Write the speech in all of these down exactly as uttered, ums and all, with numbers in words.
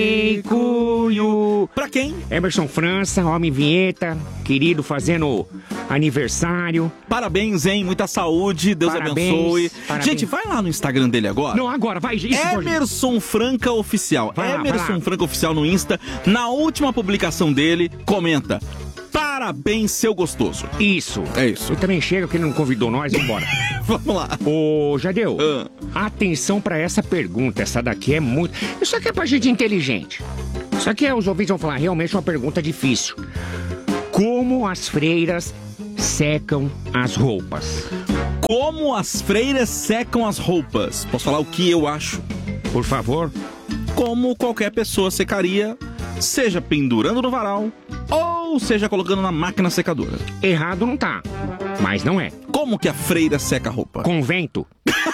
Cuio. Pra quem? Emerson França, homem vinheta, querido, fazendo aniversário. Parabéns, hein? Muita saúde, Deus Parabéns, abençoe. parabéns. Gente, vai lá no Instagram dele agora. Não, agora, vai. Isso, Emerson Franca Oficial. Vai lá, vai Emerson lá. Franca Oficial no Insta. Na última publicação dele, comenta: parabéns, seu gostoso. Isso. É isso. Eu também chego, que ele não convidou nós, vambora. Vamos lá. Ô, Jadeu, Ah. atenção pra essa pergunta. Essa daqui é muito... Isso aqui é pra gente inteligente. Isso aqui é, os ouvintes vão falar, realmente uma pergunta difícil. Como as freiras secam as roupas? Como as freiras secam as roupas? Posso falar o que eu acho? Por favor. Como qualquer pessoa secaria, seja pendurando no varal ou seja colocando na máquina secadora. Errado não tá, mas não é. Como que a freira seca a roupa? Com vento.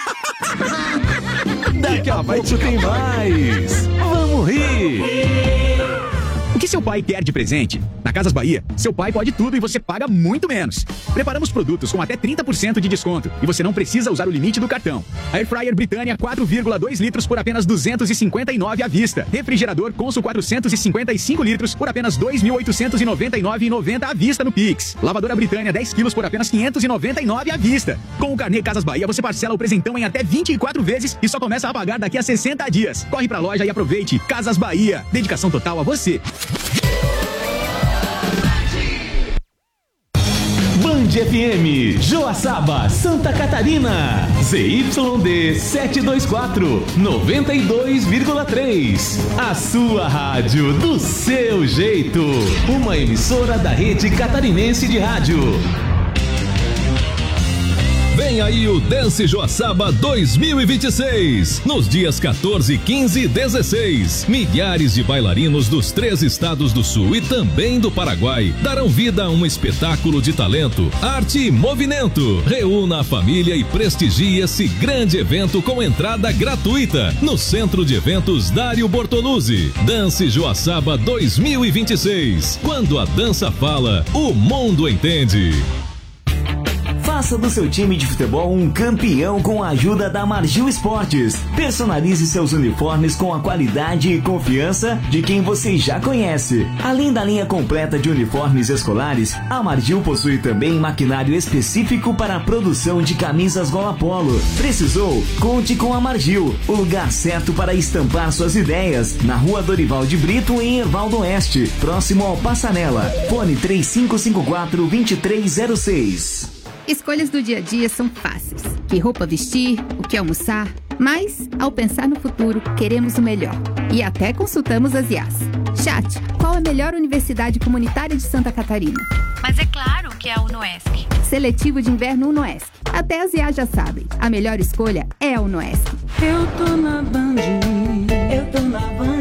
Daqui a pouco tem mais. Vamos rir. O que seu pai quer de presente? Na Casas Bahia, seu pai pode tudo e você paga muito menos. Preparamos produtos com até trinta por cento de desconto e você não precisa usar o limite do cartão. Air Fryer Britânia quatro vírgula dois litros por apenas duzentos e cinquenta e nove à vista. Refrigerador Consul quatrocentos e cinquenta e cinco litros por apenas dois mil oitocentos e noventa e nove reais e noventa centavos à vista no Pix. Lavadora Britânia dez quilos por apenas quinhentos e noventa e nove reais à vista. Com o carnê Casas Bahia, você parcela o presentão em até vinte e quatro vezes e só começa a pagar daqui a sessenta dias. Corre pra loja e aproveite. Casas Bahia. Dedicação total a você. Band F M, Joaçaba, Santa Catarina. Z Y D setecentos e vinte e quatro, noventa e dois vírgula três. A sua rádio do seu jeito. Uma emissora da Rede Catarinense de Rádio. Vem aí o Dance Joaçaba dois mil e vinte e seis. Nos dias quatorze, quinze e dezesseis, milhares de bailarinos dos três estados do Sul e também do Paraguai darão vida a um espetáculo de talento, arte e movimento. Reúna a família e prestigie esse grande evento com entrada gratuita no Centro de Eventos Dário Bortoluzzi. Dance Joaçaba dois mil e vinte e seis. Quando a dança fala, o mundo entende. Faça do seu time de futebol um campeão com a ajuda da Margil Esportes. Personalize seus uniformes com a qualidade e confiança de quem você já conhece. Além da linha completa de uniformes escolares, a Margil possui também maquinário específico para a produção de camisas gola polo. Precisou? Conte com a Margil, o lugar certo para estampar suas ideias. Na Rua Dorival de Brito, em Ervaldo Oeste, próximo ao Passanela. Fone três cinco cinco quatro, dois três zero seis. Escolhas do dia a dia são fáceis. Que roupa vestir, o que almoçar. Mas, ao pensar no futuro, queremos o melhor. E até consultamos as I As. Chat, qual a melhor universidade comunitária de Santa Catarina? Mas é claro que é a UNOESC. Seletivo de inverno UNOESC. Até as I As já sabem. A melhor escolha é a UNOESC. Eu tô na Band. Eu tô na Band.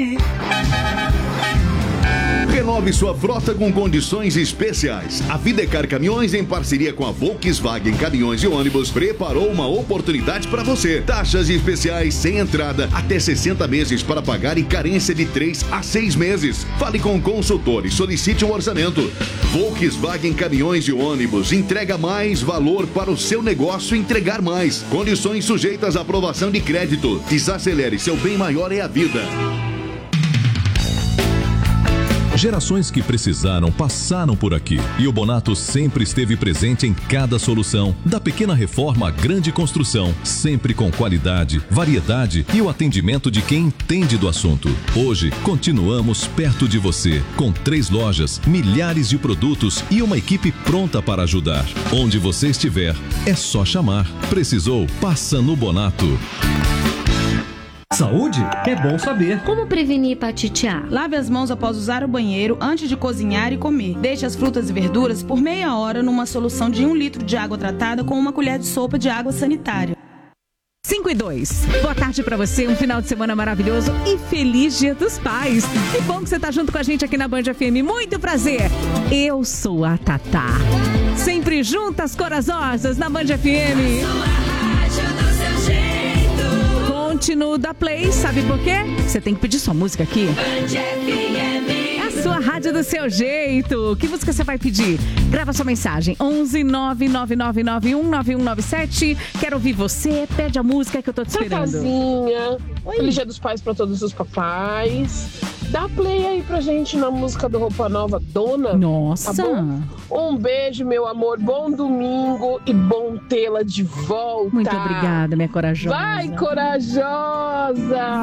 Renove sua frota com condições especiais. A Videcar Caminhões, em parceria com a Volkswagen Caminhões e Ônibus, preparou uma oportunidade para você. Taxas especiais sem entrada, até sessenta meses para pagar e carência de três a seis meses. Fale com o consultor e solicite um orçamento. Volkswagen Caminhões e Ônibus, entrega mais valor para o seu negócio, entregar mais. Condições sujeitas à aprovação de crédito. Desacelere, seu bem maior é a vida. Gerações que precisaram passaram por aqui e o Bonato sempre esteve presente em cada solução, da pequena reforma à grande construção, sempre com qualidade, variedade e o atendimento de quem entende do assunto. Hoje, continuamos perto de você, com três lojas, milhares de produtos e uma equipe pronta para ajudar. Onde você estiver, é só chamar. Precisou? Passa no Bonato. Saúde é bom saber. Como prevenir hepatite A? Lave as mãos após usar o banheiro antes de cozinhar e comer. Deixe as frutas e verduras por meia hora numa solução de um litro de água tratada com uma colher de sopa de água sanitária. cinco e dois. Boa tarde pra você, um final de semana maravilhoso e feliz Dia dos Pais. Que bom que você tá junto com a gente aqui na Band F M. Muito prazer. Eu sou a Tatá. Sempre juntas, corajosas, na Band F M. Continuo da Play, sabe por quê? Você tem que pedir sua música aqui. É assim. sua rádio do seu jeito. Que música você vai pedir? Grava sua mensagem. onze nove nove nove nove um nove um nove sete. Quero ouvir você. Pede a música que eu tô te esperando. Casinha. Feliz Dia dos Pais pra todos os papais. Dá play aí pra gente na música do Roupa Nova, Dona. Nossa. Tá bom? Um beijo, meu amor. Bom domingo e bom tê-la de volta. Muito obrigada, minha corajosa. Vai, corajosa!